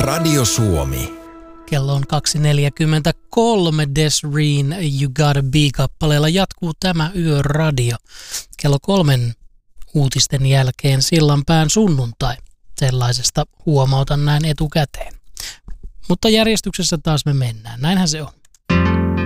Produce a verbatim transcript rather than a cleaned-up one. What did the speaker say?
Radio Suomi. Kello on kaksi neljäkymmentäkolme. Desireen You Gotta Be-kappaleella jatkuu tämä Yöradio. Kello kolmen uutisten jälkeen Sillanpään sunnuntai. Sellaisesta huomautan näin etukäteen. Mutta järjestyksessä taas me mennään. Näinhän se on.